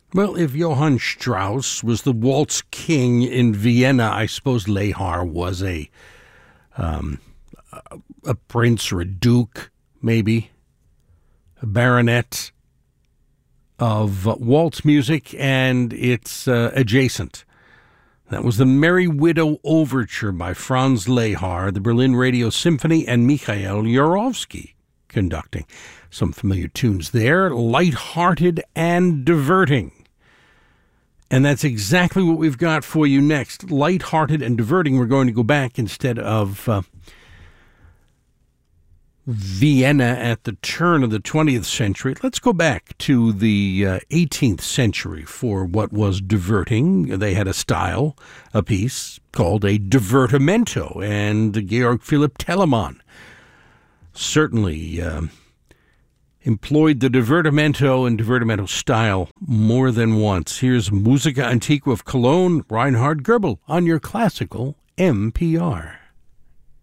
Well, if Johann Strauss was the waltz king in Vienna, I suppose Lehar was a prince or a duke, maybe, a baronet of waltz music, and it's adjacent. That was the Merry Widow Overture by Franz Lehar, the Berlin Radio Symphony, and Mikhail Jurovsky conducting. Some familiar tunes there, light-hearted and diverting. And that's exactly what we've got for you next. Light-hearted and diverting. We're going to go back instead of Vienna at the turn of the 20th century. Let's go back to the 18th century for what was diverting. They had a style, a piece called a divertimento, and Georg Philipp Telemann certainly employed the divertimento and divertimento style more than once. Here's Musica Antiqua of Cologne, Reinhard Goebel on your classical NPR.